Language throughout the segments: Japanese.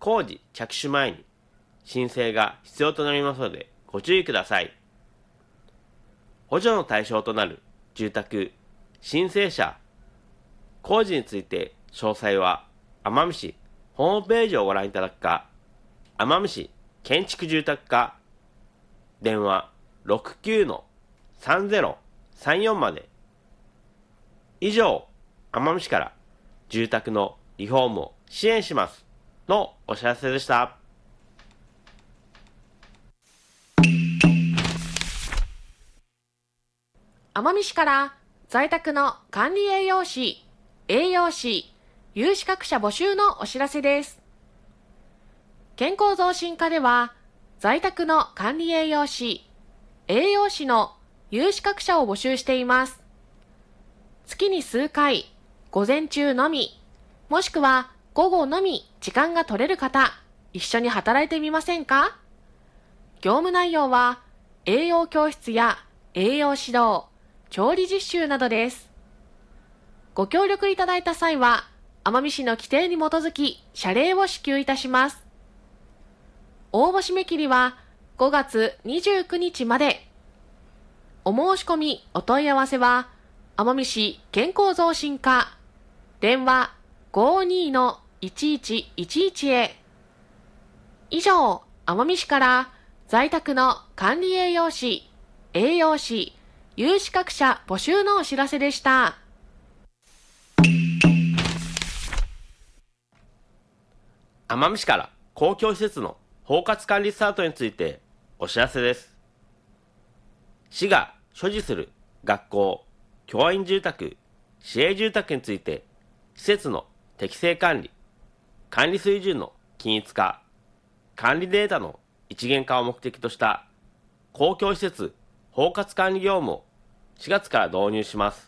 工事着手前に申請が必要となりますのでご注意ください。補助の対象となる住宅、申請者、工事について詳細は奄美市ホームページをご覧いただくか、奄美市建築住宅課電話 69-3034 まで。以上、奄美市から住宅のリフォームを支援しますのお知らせでした。 奄美市から在宅の管理栄養士、有資格者募集のお知らせです。健康増進課では在宅の管理栄養士、の有資格者を募集しています。月に数回、午前中のみ、もしくは午後のみ時間が取れる方、一緒に働いてみませんか？業務内容は栄養教室や栄養指導、調理実習などです。ご協力いただいた際は、奄美市の規定に基づき謝礼を支給いたします。応募締め切りは5月29日まで。お申し込み、お問い合わせは、奄美市健康増進課、電話 52-1111 へ。以上、奄美市から在宅の管理栄養士、有資格者募集のお知らせでした。 奄美市から公共施設の包括管理スタートについてお知らせです。市が所持する学校、教員住宅、市営住宅について施設の適正管理、管理水準の均一化、管理データの一元化を目的とした公共施設包括管理業務を4月から導入します。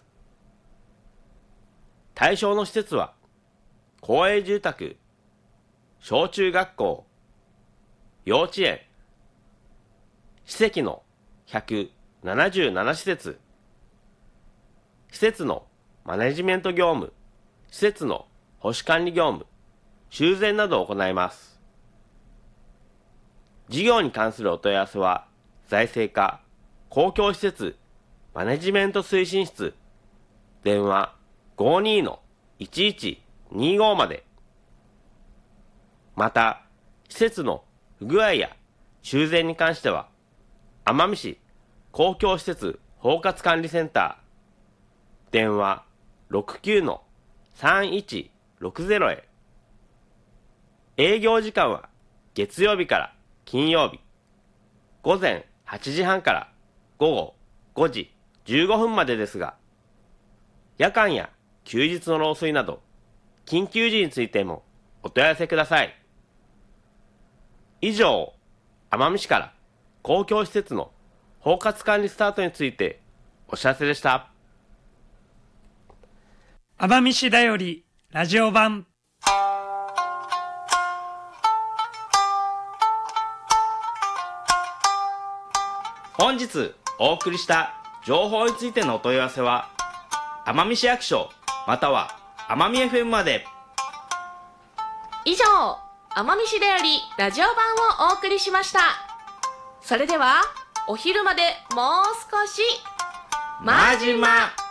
対象の施設は公営住宅、小中学校、幼稚園、史跡の177施設、施設のマネジメント業務、施設の保守管理業務、修繕などを行います。事業に関するお問い合わせは、財政課、公共施設、マネジメント推進室、電話 52-1125 まで。また、施設の不具合や修繕に関しては、奄美市公共施設包括管理センター、電話 69-3160 へ。営業時間は月曜日から金曜日、午前8時半から午後5時15分までですが、夜間や休日の漏水など、緊急時についてもお問い合わせください。以上、奄美市から公共施設の包括管理スタートについてお知らせでした。 奄美市だよりラジオ版。 本日お送りした情報についてのお問い合わせは、奄美市役所または奄美 FM まで。 以上、奄美市だよりラジオ版をお送りしました。それでは、お昼までもう少し、 マジマ